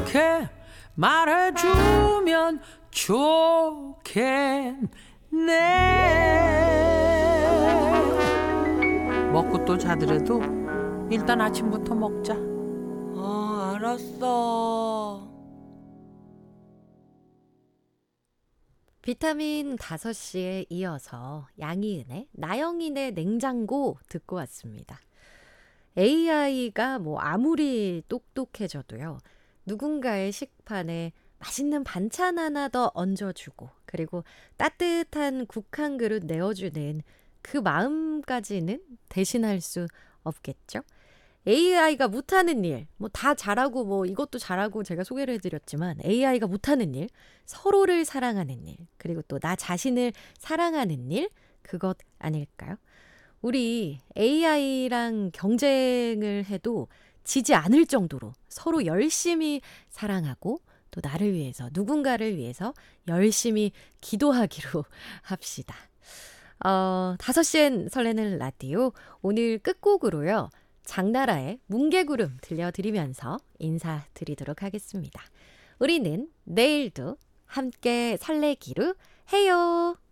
그렇게 말해주면 좋겠네. 먹고 또 자더라도 일단 아침부터 먹자. 알았어. 비타민 5시에 이어서 양희은의 나영인의 냉장고 듣고 왔습니다. AI가 뭐 아무리 똑똑해져도요, 누군가의 식판에 맛있는 반찬 하나 더 얹어주고, 그리고 따뜻한 국 한 그릇 내어주는 그 마음까지는 대신할 수 없겠죠? AI가 못하는 일, 뭐 다 잘하고 뭐 이것도 잘하고 제가 소개를 해드렸지만 AI가 못하는 일, 서로를 사랑하는 일, 그리고 또 나 자신을 사랑하는 일, 그것 아닐까요? 우리 AI랑 경쟁을 해도 지지 않을 정도로 서로 열심히 사랑하고 또 나를 위해서, 누군가를 위해서 열심히 기도하기로 합시다. 5시엔 설레는 라디오, 오늘 끝곡으로요, 장나라의 뭉게구름 들려드리면서 인사드리도록 하겠습니다. 우리는 내일도 함께 설레기로 해요.